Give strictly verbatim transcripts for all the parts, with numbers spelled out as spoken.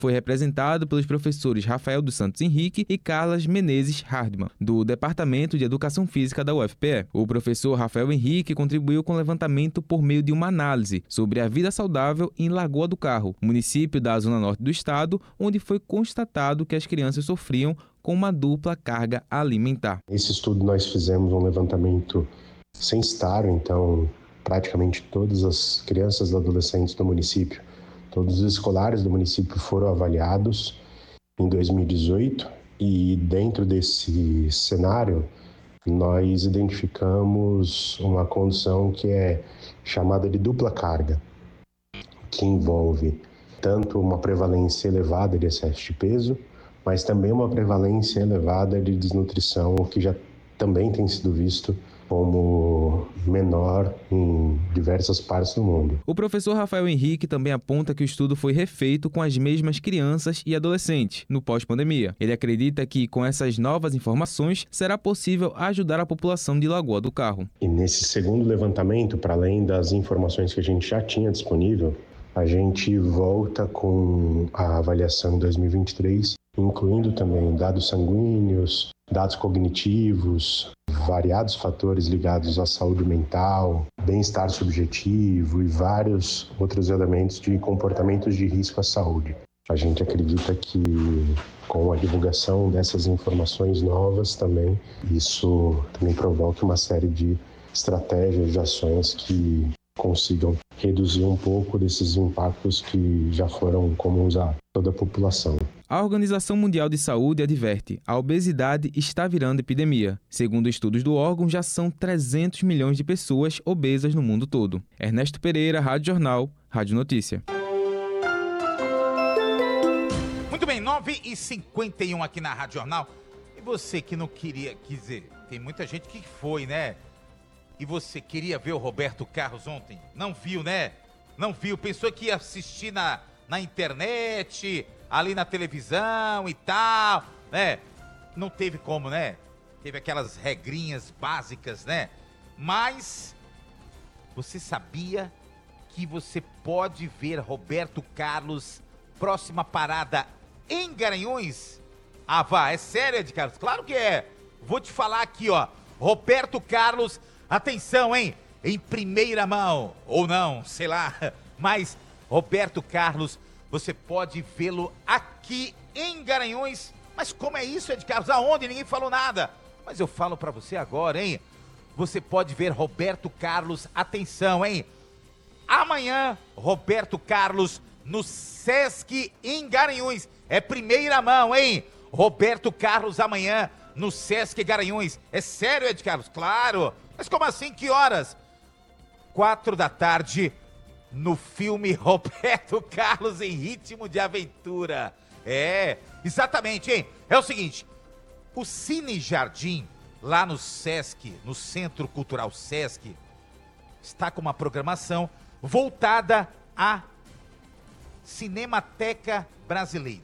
foi representado pelos professores Rafael dos Santos Henrique e Carlas Menezes Hardman, do Departamento de Educação Física da U F P E. O professor Rafael Henrique contribuiu com o levantamento por meio de uma análise sobre a vida saudável em Lagoa do Carro, município da zona norte do estado, onde foi constatado que as crianças sofriam com uma dupla carga alimentar. Nesse estudo nós fizemos um levantamento censitário, então praticamente todas as crianças e adolescentes do município, todos os escolares do município foram avaliados em dois mil e dezoito e dentro desse cenário nós identificamos uma condição que é chamada de dupla carga, que envolve tanto uma prevalência elevada de excesso de peso, mas também uma prevalência elevada de desnutrição, o que já também tem sido visto como menor em diversas partes do mundo. O professor Rafael Henrique também aponta que o estudo foi refeito com as mesmas crianças e adolescentes no pós-pandemia. Ele acredita que, com essas novas informações, será possível ajudar a população de Lagoa do Carro. E nesse segundo levantamento, para além das informações que a gente já tinha disponível, a gente volta com a avaliação em dois mil e vinte e três, incluindo também dados sanguíneos, dados cognitivos, variados fatores ligados à saúde mental, bem-estar subjetivo e vários outros elementos de comportamentos de risco à saúde. A gente acredita que com a divulgação dessas informações novas também, isso também provoca uma série de estratégias, de ações que consigam reduzir um pouco desses impactos que já foram comuns a toda a população. A Organização Mundial de Saúde adverte: a obesidade está virando epidemia. Segundo estudos do órgão, já são trezentos milhões de pessoas obesas no mundo todo. Ernesto Pereira, Rádio Jornal, Rádio Notícia. Muito bem, nove e cinquenta e um aqui na Rádio Jornal. E você que não queria, quer dizer, tem muita gente que foi, né? E você queria ver o Roberto Carlos ontem? Não viu, né? Não viu, pensou que ia assistir na, na internet, ali na televisão e tal, né? Não teve como, né? Teve aquelas regrinhas básicas, né? Mas você sabia que você pode ver Roberto Carlos, próxima parada em Garanhuns? Ah, vá, é sério, Ed Carlos? Claro que é. Vou te falar aqui, ó. Roberto Carlos, atenção, hein? Em primeira mão, ou não, sei lá. Mas Roberto Carlos, você pode vê-lo aqui em Garanhuns. Mas como é isso, Ed Carlos? Aonde? Ninguém falou nada. Mas eu falo pra você agora, hein? Você pode ver Roberto Carlos, atenção, hein? Amanhã, Roberto Carlos no Sesc em Garanhuns. É primeira mão, hein? Roberto Carlos amanhã no Sesc Garanhuns. É sério, Ed Carlos? Claro. Mas como assim? Que horas? Quatro da tarde, no filme Roberto Carlos em Ritmo de Aventura. É, exatamente, hein? É o seguinte, o Cine Jardim, lá no Sesc, no Centro Cultural Sesc, está com uma programação voltada à Cinemateca Brasileira.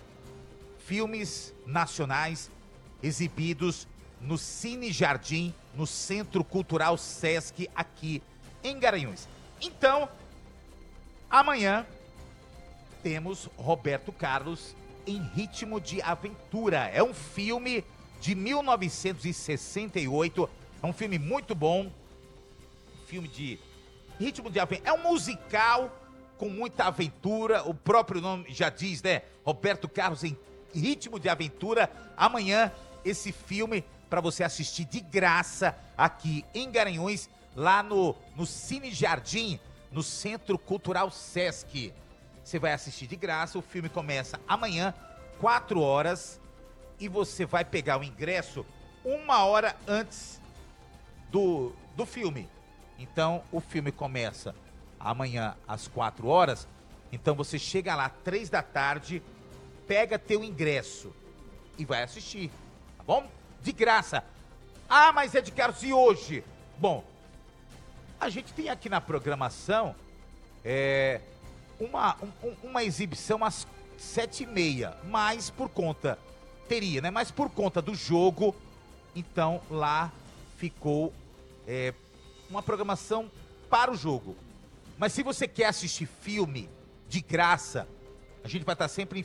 Filmes nacionais exibidos no Cine Jardim, no Centro Cultural Sesc, aqui em Garanhuns. Então, amanhã temos Roberto Carlos em Ritmo de Aventura. É um filme de mil novecentos e sessenta e oito, é um filme muito bom, filme de Ritmo de Aventura, é um musical com muita aventura, o próprio nome já diz, né? Roberto Carlos em Ritmo de Aventura. Amanhã, esse filme para você assistir de graça aqui em Garanhuns, lá no, no Cine Jardim, no Centro Cultural Sesc. Você vai assistir de graça, o filme começa amanhã, quatro horas, e você vai pegar o ingresso uma hora antes do, do filme. Então, o filme começa amanhã às quatro horas, então você chega lá três da tarde, pega teu ingresso e vai assistir, tá bom? De graça. Ah, mas é de Carlos, e hoje? Bom, a gente tem aqui na programação é, uma, um, uma exibição às sete e meia, mas por conta, teria, né? Mas por conta do jogo, então lá ficou é, uma programação para o jogo. Mas se você quer assistir filme de graça, a gente vai estar sempre